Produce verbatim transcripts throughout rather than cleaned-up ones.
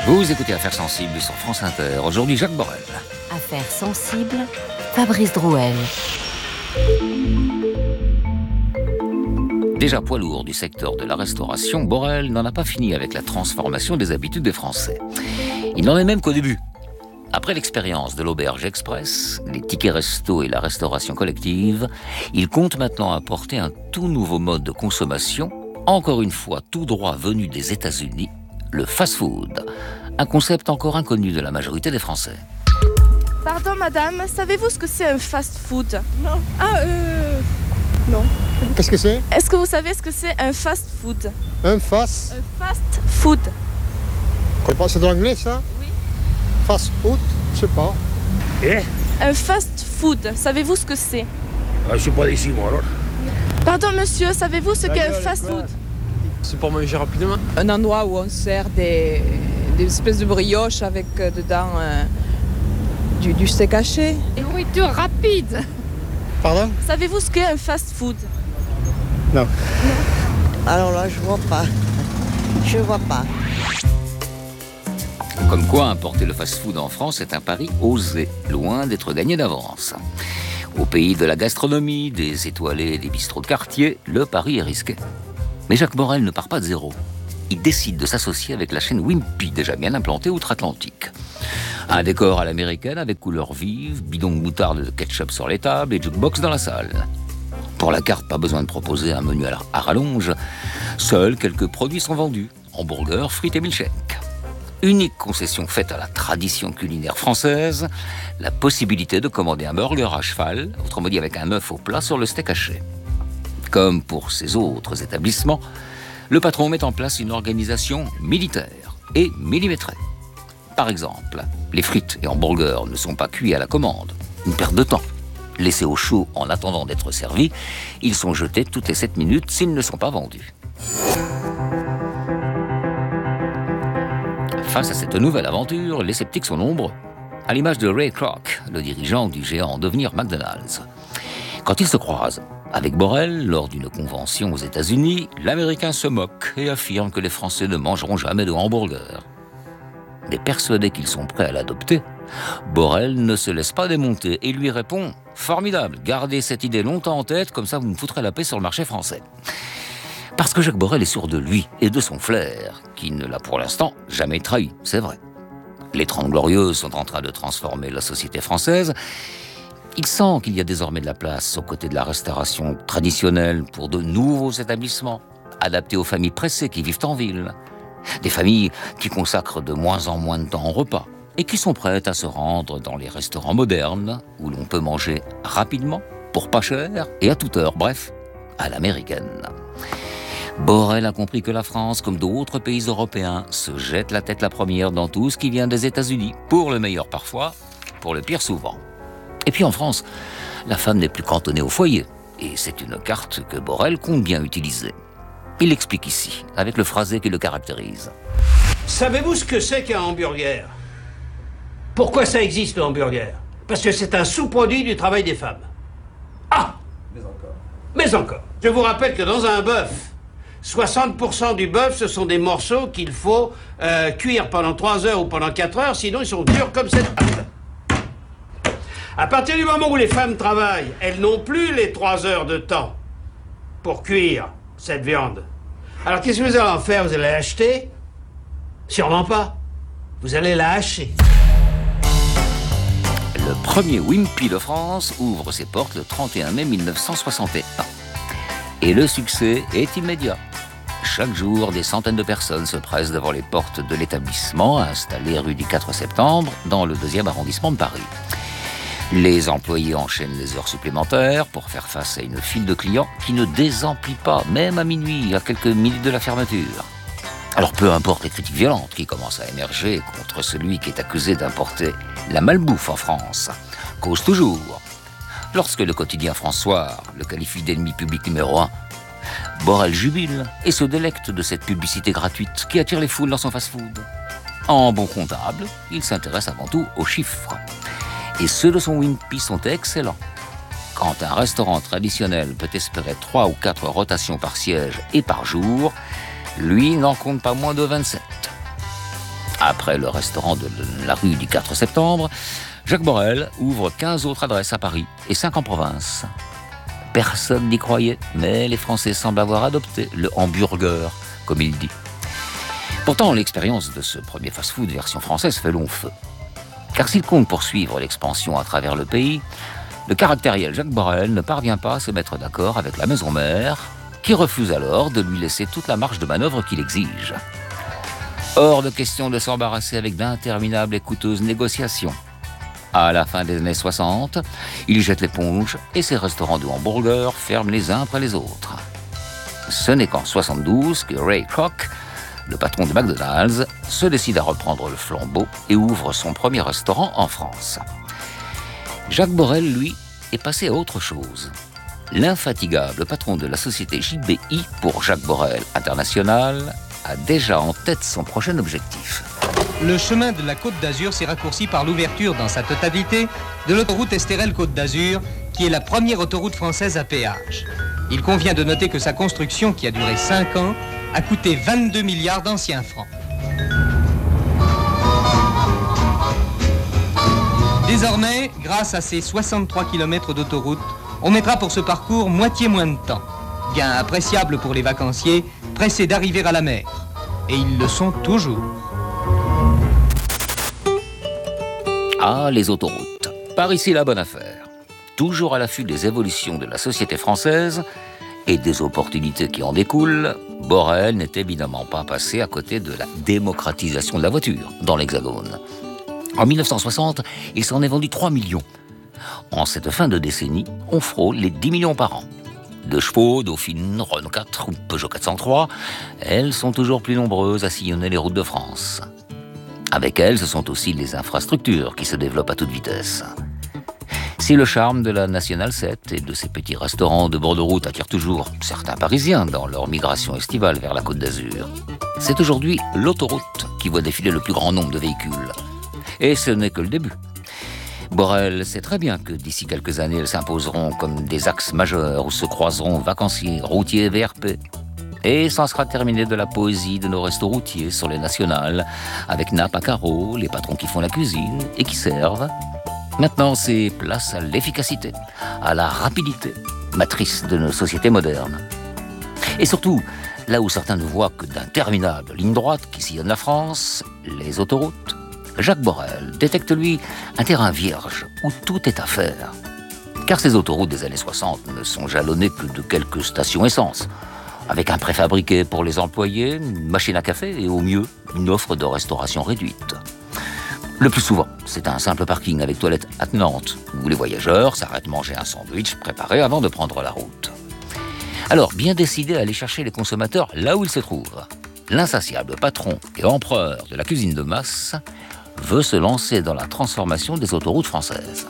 Vous écoutez Affaires sensibles sur France Inter. Aujourd'hui, Jacques Borel. Affaires sensibles, Fabrice Drouel. Déjà poids lourd du secteur de la restauration, Borel n'en a pas fini avec la transformation des habitudes des Français. Il n'en est même qu'au début. Après l'expérience de l'auberge express, les tickets resto et la restauration collective, il compte maintenant apporter un tout nouveau mode de consommation, encore une fois tout droit venu des États-Unis, le fast-food. Un concept encore inconnu de la majorité des Français. Pardon madame, savez-vous ce que c'est un fast-food? Non. Ah, euh... non. Qu'est-ce que c'est? Est-ce que vous savez ce que c'est un fast-food? Un fast? Un fast-food. C'est de l'anglais ça? Oui. Fast food? Je sais pas. Eh? Un fast-food, savez-vous ce que c'est? Ah, je suis pas d'ici moi alors. Pardon monsieur, savez-vous ce La qu'est un gueule, fast-food? C'est pour manger rapidement. Un endroit où on sert des, des espèces de brioches avec euh, dedans euh, du, du steak haché. Une nourriture rapide. Pardon? Savez-vous ce qu'est un fast-food? Non. Alors là, je vois pas. Je vois pas. Comme quoi, importer le fast-food en France est un pari osé, loin d'être gagné d'avance. Au pays de la gastronomie, des étoilés et des bistrots de quartier, le pari est risqué. Mais Jacques Borel ne part pas de zéro. Il décide de s'associer avec la chaîne Wimpy, déjà bien implantée outre-Atlantique. Un décor à l'américaine avec couleurs vives, bidon de moutarde de ketchup sur les tables et jukebox dans la salle. Pour la carte, pas besoin de proposer un menu à rallonge. Seuls quelques produits sont vendus, hamburgers, frites et milkshakes. Unique concession faite à la tradition culinaire française, la possibilité de commander un burger à cheval, autrement dit avec un œuf au plat sur le steak haché. Comme pour ses autres établissements, le patron met en place une organisation militaire et millimétrée. Par exemple, les frites et hamburgers ne sont pas cuits à la commande, une perte de temps. Laissés au chaud en attendant d'être servis, ils sont jetés toutes les sept minutes s'ils ne sont pas vendus. Face à cette nouvelle aventure, les sceptiques sont nombreux, à l'image de Ray Kroc, le dirigeant du géant en devenir McDonald's. Quand ils se croisent avec Borel lors d'une convention aux États-Unis, l'Américain se moque et affirme que les Français ne mangeront jamais de hamburger. Mais persuadés qu'ils sont prêts à l'adopter, Borel ne se laisse pas démonter et lui répond « Formidable, gardez cette idée longtemps en tête, comme ça vous me foutrez la paix sur le marché français. » Parce que Jacques Borel est sûr de lui et de son flair, qui ne l'a pour l'instant jamais trahi, c'est vrai. Les Trente Glorieuses sont en train de transformer la société française. Il sent qu'il y a désormais de la place aux côtés de la restauration traditionnelle pour de nouveaux établissements, adaptés aux familles pressées qui vivent en ville. Des familles qui consacrent de moins en moins de temps au repas et qui sont prêtes à se rendre dans les restaurants modernes où l'on peut manger rapidement, pour pas cher et à toute heure, bref, à l'américaine. Borel a compris que la France, comme d'autres pays européens, se jette la tête la première dans tout ce qui vient des États-Unis, pour le meilleur parfois, pour le pire souvent. Et puis en France, la femme n'est plus cantonnée au foyer, et c'est une carte que Borel compte bien utiliser. Il l'explique ici, avec le phrasé qui le caractérise. Savez-vous ce que c'est qu'un hamburger? Pourquoi ça existe le hamburger? Parce que c'est un sous-produit du travail des femmes. Ah! Mais encore. Mais encore. Je vous rappelle que dans un bœuf, soixante pour cent du bœuf, ce sont des morceaux qu'il faut euh, cuire pendant trois heures ou pendant quatre heures, sinon ils sont durs comme cette pâte. À partir du moment où les femmes travaillent, elles n'ont plus les trois heures de temps pour cuire cette viande. Alors qu'est-ce que vous allez en faire? Vous allez l'acheter? Sûrement pas. Vous allez la hacher. Le premier Wimpy de France ouvre ses portes le trente et un mai mille neuf cent soixante et un. Et le succès est immédiat. Chaque jour, des centaines de personnes se pressent devant les portes de l'établissement installé rue du quatre septembre, dans le deuxième arrondissement de Paris. Les employés enchaînent les heures supplémentaires pour faire face à une file de clients qui ne désemplit pas, même à minuit, à quelques minutes de la fermeture. Alors peu importe les critiques violentes qui commencent à émerger contre celui qui est accusé d'importer la malbouffe en France, cause toujours. Lorsque le quotidien François le qualifie d'ennemi public numéro un, Borel jubile et se délecte de cette publicité gratuite qui attire les foules dans son fast-food. En bon comptable, il s'intéresse avant tout aux chiffres. Et ceux de son Wimpy sont excellents. Quand un restaurant traditionnel peut espérer trois ou quatre rotations par siège et par jour, lui n'en compte pas moins de vingt-sept. Après le restaurant de la rue du quatre septembre, Jacques Borel ouvre quinze autres adresses à Paris et cinq en province. Personne n'y croyait, mais les Français semblent avoir adopté le hamburger, comme il dit. Pourtant, l'expérience de ce premier fast-food version française fait long feu. Car s'il compte poursuivre l'expansion à travers le pays, le caractériel Jacques Borel ne parvient pas à se mettre d'accord avec la maison mère, qui refuse alors de lui laisser toute la marge de manœuvre qu'il exige. Hors de question de s'embarrasser avec d'interminables et coûteuses négociations. À la fin des années soixante, il jette l'éponge et ses restaurants de hamburgers ferment les uns après les autres. Ce n'est qu'en soixante-douze que Ray Kroc, le patron de McDonald's, se décide à reprendre le flambeau et ouvre son premier restaurant en France. Jacques Borel, lui, est passé à autre chose. L'infatigable patron de la société J B I pour Jacques Borel International a déjà en tête son prochain objectif. Le chemin de la Côte d'Azur s'est raccourci par l'ouverture dans sa totalité de l'autoroute Estérel-Côte d'Azur, qui est la première autoroute française à péage. Il convient de noter que sa construction, qui a duré cinq ans, a coûté vingt-deux milliards d'anciens francs. Désormais, grâce à ces soixante-trois kilomètres d'autoroute, on mettra pour ce parcours moitié moins de temps. Gain appréciable pour les vacanciers, pressés d'arriver à la mer. Et ils le sont toujours. Ah, les autoroutes. Par ici la bonne affaire. Toujours à l'affût des évolutions de la société française et des opportunités qui en découlent, Borel n'est évidemment pas passé à côté de la démocratisation de la voiture dans l'Hexagone. En mille neuf cent soixante, il s'en est vendu trois millions. En cette fin de décennie, on frôle les dix millions par an. De chevaux, Dauphine, Renault quatre ou Peugeot quatre cent trois, elles sont toujours plus nombreuses à sillonner les routes de France. Avec elles, ce sont aussi les infrastructures qui se développent à toute vitesse. Si le charme de la Nationale sept et de ses petits restaurants de bord de route attire toujours certains Parisiens dans leur migration estivale vers la Côte d'Azur, c'est aujourd'hui l'autoroute qui voit défiler le plus grand nombre de véhicules. Et ce n'est que le début. Borel sait très bien que d'ici quelques années, elles s'imposeront comme des axes majeurs où se croiseront vacanciers, routiers et V R P. Et ça sera terminé de la poésie de nos restos routiers sur les nationales, avec nappes à carreaux, les patrons qui font la cuisine et qui servent. Maintenant, c'est place à l'efficacité, à la rapidité, matrice de nos sociétés modernes. Et surtout, là où certains ne voient que d'interminables lignes droites qui sillonnent la France, les autoroutes, Jacques Borel détecte, lui, un terrain vierge où tout est à faire. Car ces autoroutes des années soixante ne sont jalonnées que de quelques stations essence, avec un préfabriqué pour les employés, une machine à café et au mieux, une offre de restauration réduite. Le plus souvent, c'est un simple parking avec toilette attenante, où les voyageurs s'arrêtent manger un sandwich préparé avant de prendre la route. Alors, bien décidé à aller chercher les consommateurs là où ils se trouvent, l'insatiable patron et empereur de la cuisine de masse veut se lancer dans la transformation des autoroutes françaises.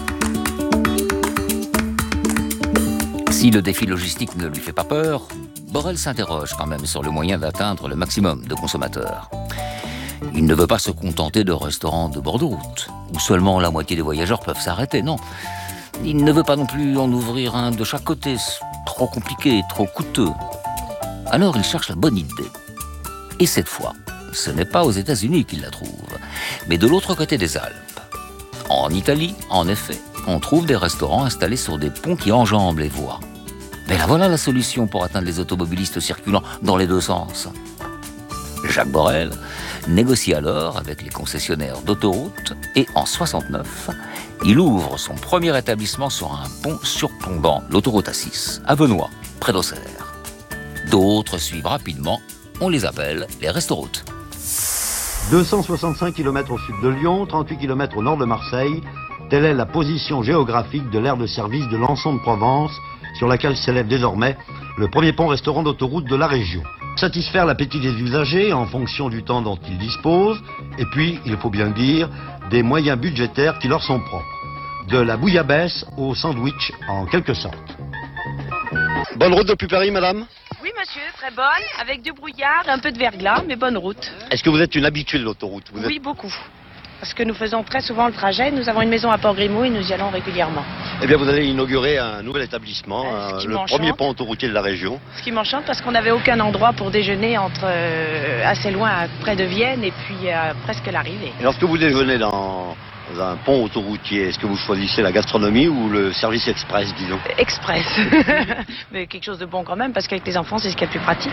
Si le défi logistique ne lui fait pas peur, Borel s'interroge quand même sur le moyen d'atteindre le maximum de consommateurs. Il ne veut pas se contenter de restaurants de bord de route, où seulement la moitié des voyageurs peuvent s'arrêter, non. Il ne veut pas non plus en ouvrir un de chaque côté, trop compliqué, trop coûteux. Alors il cherche la bonne idée. Et cette fois, ce n'est pas aux États-Unis qu'il la trouve, mais de l'autre côté des Alpes. En Italie, en effet, on trouve des restaurants installés sur des ponts qui enjambent les voies. Mais là voilà la solution pour atteindre les automobilistes circulant dans les deux sens. Jacques Borel négocie alors avec les concessionnaires d'autoroutes et en soixante-neuf, il ouvre son premier établissement sur un pont surplombant l'autoroute A six, à Benoît, près d'Auxerre. D'autres suivent rapidement, on les appelle les restoroutes. deux cent soixante-cinq kilomètres au sud de Lyon, trente-huit kilomètres au nord de Marseille, telle est la position géographique de l'aire de service de Lançon de Provence, sur laquelle s'élève désormais le premier pont-restaurant d'autoroute de la région. Satisfaire l'appétit des usagers en fonction du temps dont ils disposent, et puis, il faut bien le dire, des moyens budgétaires qui leur sont propres. De la bouillabaisse au sandwich, en quelque sorte. Bonne route depuis Paris, madame? Oui, monsieur, très bonne, avec du brouillard et un peu de verglas, mais bonne route. Est-ce que vous êtes une habituée de l'autoroute? Oui, êtes... beaucoup. parce que nous faisons très souvent le trajet. Nous avons une maison à Port-Grimaud et nous y allons régulièrement. Eh bien, vous allez inaugurer un nouvel établissement, Euh, ce qui un- le m'enchante. premier pont autoroutier de la région. Ce qui m'enchante parce qu'on n'avait aucun endroit pour déjeuner entre euh, assez loin, à- près de Vienne et puis euh, presque l'arrivée. Et lorsque vous déjeunez dans un pont autoroutier, est-ce que vous choisissez la gastronomie ou le service express, disons? Express. Mais quelque chose de bon quand même parce qu'avec les enfants, c'est ce qui est le plus pratique.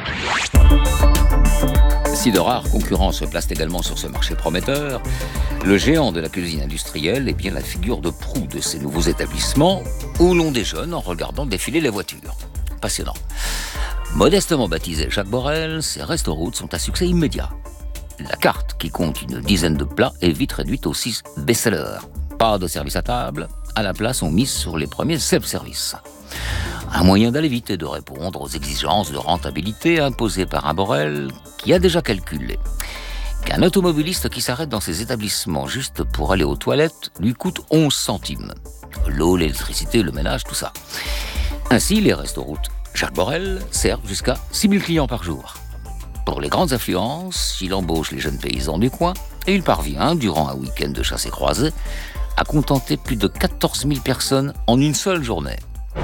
Si de rares concurrents se placent également sur ce marché prometteur, le géant de la cuisine industrielle est bien la figure de proue de ces nouveaux établissements où l'on déjeune en regardant défiler les voitures. Passionnant. Modestement baptisé Jacques Borel, ces restaurants sont à succès immédiat. La carte, qui compte une dizaine de plats, est vite réduite aux six best-sellers. Pas de service à table, à la place on mise sur les premiers self-service. Un moyen d'aller vite et de répondre aux exigences de rentabilité imposées par un Borel qui a déjà calculé qu'un automobiliste qui s'arrête dans ses établissements juste pour aller aux toilettes lui coûte onze centimes. L'eau, l'électricité, le ménage, tout ça. Ainsi, les restaurants Jacques Borel servent jusqu'à six mille clients par jour. Pour les grandes affluences, il embauche les jeunes paysans du coin et il parvient, durant un week-end de chasse et croisée, à contenter plus de quatorze mille personnes en une seule journée.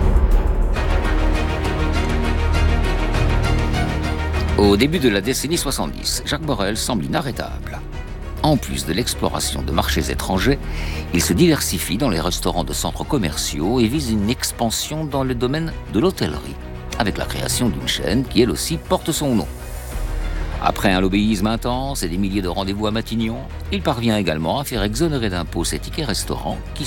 Au début de la décennie soixante-dix, Jacques Borel semble inarrêtable. En plus de l'exploration de marchés étrangers, il se diversifie dans les restaurants de centres commerciaux et vise une expansion dans le domaine de l'hôtellerie, avec la création d'une chaîne qui elle aussi porte son nom. Après un lobbyisme intense et des milliers de rendez-vous à Matignon, il parvient également à faire exonérer d'impôts ces tickets restaurants qui